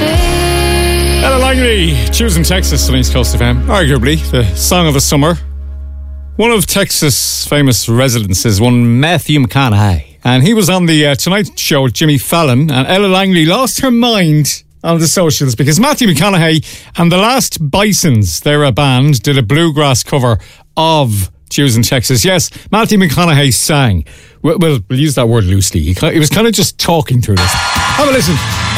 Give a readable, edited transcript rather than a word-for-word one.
Ella Langley, choosing Texas on East Coast FM. Arguably the song of the summer. One of Texas' famous residents is one Matthew McConaughey. And he was on the Tonight Show with Jimmy Fallon. And Ella Langley lost her mind on the socials because Matthew McConaughey and the Last Bisons, they're a band, did a bluegrass cover of Choosing Texas. Yes, Matthew McConaughey sang. We'll use that word loosely. He was kind of just talking through this. Have a listen.